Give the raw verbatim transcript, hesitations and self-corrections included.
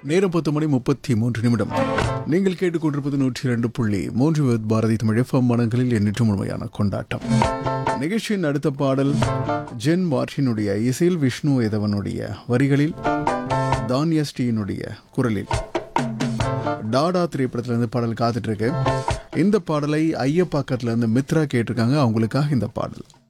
நேரம் பத்து மணி முப்பத்தி மூன்று நிமிடம். நீங்கள் கேட்டுக்கொண்டிருப்பது நூற்றி இரண்டு புள்ளி மூன்று பாரதி தமிழ் எஃப்எம் மனங்களில் எண்ணற்ற முழுமையான கொண்டாட்டம். நிகழ்ச்சியின் அடுத்த பாடல் ஜென் மார்டினுடைய இசையில், விஷ்ணு ஏதவனுடைய வரிகளில், தான்யஸ்ரீனுடைய குரலில் டாடா திரைப்படத்திலிருந்து பாடல் காத்துட்டு இருக்கு. இந்த பாடலை ஐயப்பாக்கத்துல இருந்து மித்ரா கேட்டிருக்காங்க. அவங்களுக்காக இந்த பாடல்.